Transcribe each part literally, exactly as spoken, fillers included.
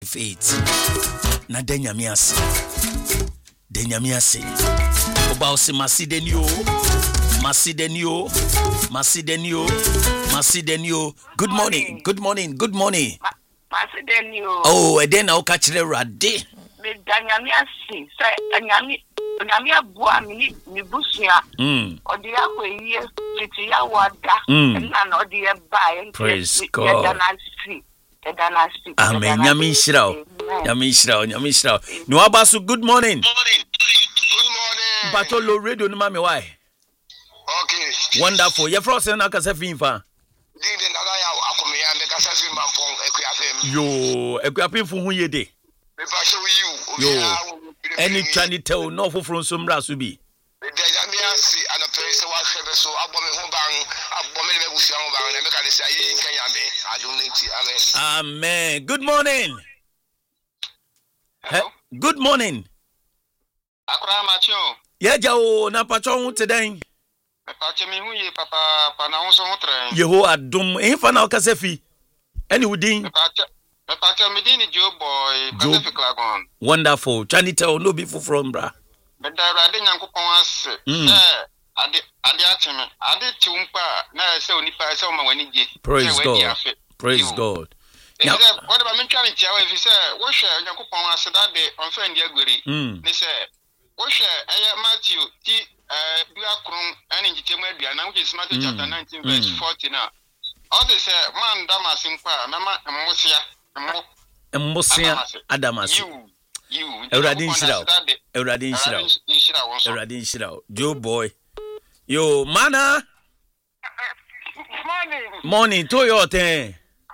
five eight. Na denyamiase. Denyamiase. Oba ose masidenio. Masidenio. Masidenio. Masidenio. Good morning. Good morning. Good morning. Masidenio. Oh, eden na oka kire rade. Me denyamiase. Say anyami anyami abua mi mi busua. Mm. Odi akweyi titi ya wada. Na no di e ba. Praise God. Amen. Nyami shirao. Nyami shirao. Nyami shirao. No abasu. Good morning. Good morning. Batolo radio no mami why? Okay. Wonderful. Ye frost na kasa finfa. Dinde na ya akome ya me kasa fi mampon ekuafem. Yo, ekuafem fu hu yede. Me pa show you. Yo. Any trani tell no foforo nso mra so bi. Me de ya me asi ana pese wa hwebe so abo me ho ban abo me me busia ho ban na me ka le say yin kan ya me adum nti amen. Amen. Good morning. Hello? He, good morning. Akra macho. Ye jawo na pacho hu teden. Me pa che me hu ye papa pa na ho so ho tren. Yeho adum ehfa na okasa fi. Any wudin. Me pa che me pa che me din Joe boy Pacific Lagoon. Wonderful. Chani tell no be from bra. Me da rade nyankopon ase. Se ade ade ateme. Ade tumpa na se onipa se o ma wani je. Praise God. Praise God. Now, what about me trying to if you say, what share Yakupon said that day on Sunday agree? They say, what share Matthew T. Biakrum and in Jitimedia, now which is Matthew chapter nineteen, verse forty now. All they say, man, Damas in Pa, Mama, and Mosia, and Mosia, Adamas. You, you, Euradin Shroud, Euradin Shroud, Euradin Shroud, Joe boy. Yo, mana. Morning. Morning, to your ten.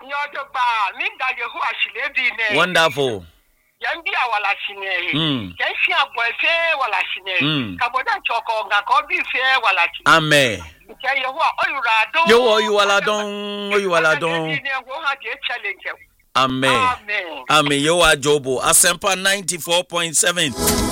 Wonderful. Yambi awala shine. Mm. Yanshi aboefe wala shine. Kaboda choko nga kobi fe wala shine. Amen. Nke Yehowa oyurado. Yo oyuwaladon, oyuwaladon. Amen. Amen. Amen. Yo ajobo. Asempa ninety-four point seven.